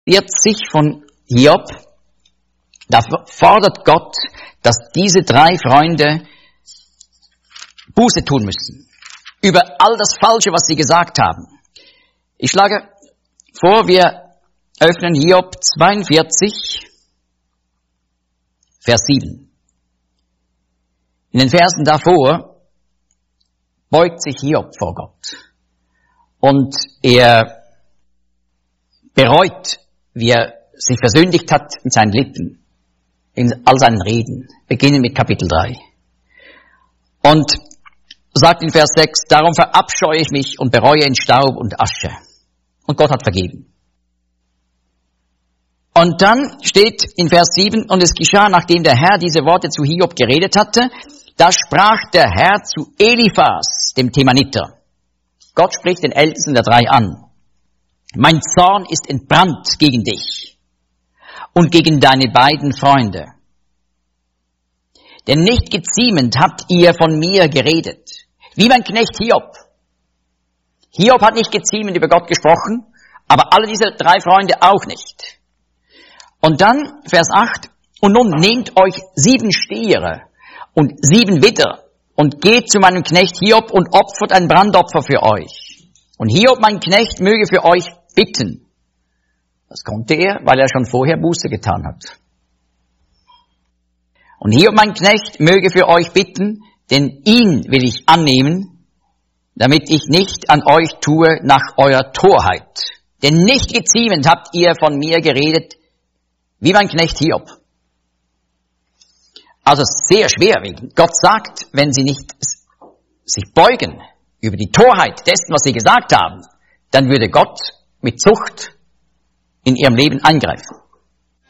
40 von Hiob, da fordert Gott, dass diese 3 Freunde Buße tun müssen über all das Falsche, was sie gesagt haben. Ich schlage vor, wir öffnen Hiob 42, Vers 7. In den Versen davor beugt sich Hiob vor Gott und er bereut, wie er sich versündigt hat mit seinen Lippen, in all seinen Reden, beginnen mit Kapitel 3. Und sagt in Vers 6, darum verabscheue ich mich und bereue in Staub und Asche. Und Gott hat vergeben. Und dann steht in Vers 7, und es geschah, nachdem der Herr diese Worte zu Hiob geredet hatte, da sprach der Herr zu Eliphas, dem Themaniter. Gott spricht den Ältesten der 3 an. Mein Zorn ist entbrannt gegen dich und gegen deine beiden Freunde. Denn nicht geziemend habt ihr von mir geredet, wie mein Knecht Hiob. Hiob hat nicht geziemend über Gott gesprochen, aber alle diese 3 Freunde auch nicht. Und dann, Vers 8, und nun nehmt euch 7 Stiere und 7 Widder und geht zu meinem Knecht Hiob und opfert ein Brandopfer für euch. Und Hiob, mein Knecht, möge für euch bitten. Das konnte er, weil er schon vorher Buße getan hat. Und Hiob, mein Knecht, möge für euch bitten, denn ihn will ich annehmen, damit ich nicht an euch tue nach eurer Torheit. Denn nicht geziemend habt ihr von mir geredet, wie mein Knecht Hiob. Also sehr schwerwiegend. Gott sagt, wenn sie nicht sich beugen über die Torheit dessen, was sie gesagt haben, dann würde Gott mit Zucht in ihrem Leben eingreifen.